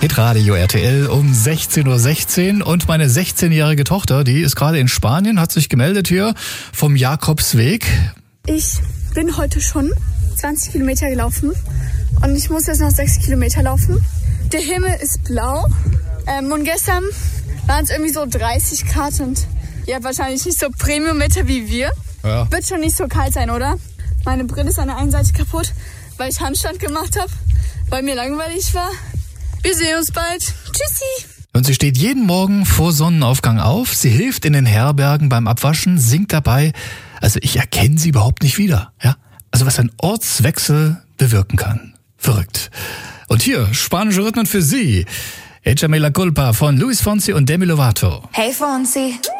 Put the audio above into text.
Hitradio RTL um 16:16 Uhr und meine 16-jährige Tochter, die ist gerade in Spanien, hat sich gemeldet hier vom Jakobsweg. Ich bin heute schon 20 Kilometer gelaufen und ich muss jetzt noch 6 Kilometer laufen. Der Himmel ist blau und gestern waren es irgendwie so 30 Grad und ihr habt wahrscheinlich nicht so Premium-Wetter wie wir. Ja. Wird schon nicht so kalt sein, oder? Meine Brille ist an der einen Seite kaputt, weil ich Handstand gemacht habe, weil mir langweilig war. Wir sehen uns bald. Tschüssi. Und sie steht jeden Morgen vor Sonnenaufgang auf, sie hilft in den Herbergen beim Abwaschen, singt dabei. Also ich erkenne sie überhaupt nicht wieder. Ja? Also was ein Ortswechsel bewirken kann. Verrückt. Und hier, spanische Rhythmen für Sie. Échame la culpa von Luis Fonsi und Demi Lovato. Hey Fonsi.